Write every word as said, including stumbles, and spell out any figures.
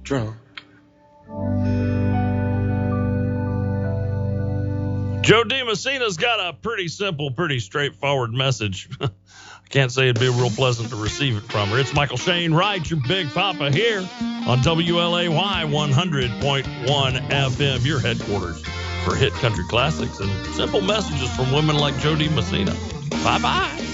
drunk. Joe DiMessina's got a pretty simple, pretty straightforward message. I can't say it'd be real pleasant to receive it from her. It's Michael Shane Wright, your Big Papa, here on W L A Y one hundred point one F M, your headquarters for hit country classics and simple messages from women like Joe DiMessina. Bye-bye.